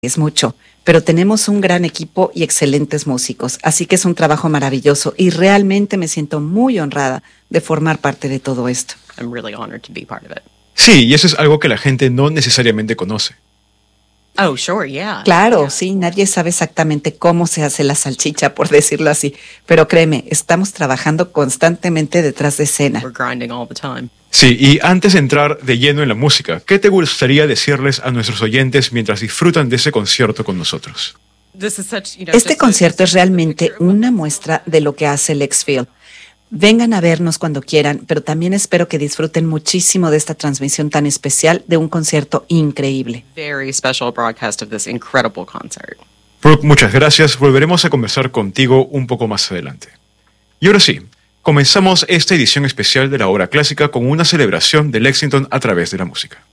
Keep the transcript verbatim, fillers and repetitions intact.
es mucho, pero tenemos un gran equipo y excelentes músicos, así que es un trabajo maravilloso y realmente me siento muy honrada de formar parte de todo esto. I'm really honored to be part of it. Sí, y eso es algo que la gente no necesariamente conoce. Oh, sure, yeah. Claro, Yeah. sí, nadie sabe exactamente cómo se hace la salchicha, por decirlo así, pero créeme, estamos trabajando constantemente detrás de escena. We're grinding all the time. Sí, y antes de entrar de lleno en la música, ¿qué te gustaría decirles a nuestros oyentes mientras disfrutan de ese concierto con nosotros? This is such, you know, Este just a- concierto es realmente una muestra de lo que hace Lex Field. Vengan a vernos cuando quieran, pero también espero que disfruten muchísimo de esta transmisión tan especial de un concierto increíble. very special broadcast of this incredible concert. Brooke, muchas gracias. Volveremos a conversar contigo un poco más adelante. Y ahora sí, comenzamos esta edición especial de la Hora Clásica con una celebración de Lexington a través de la música.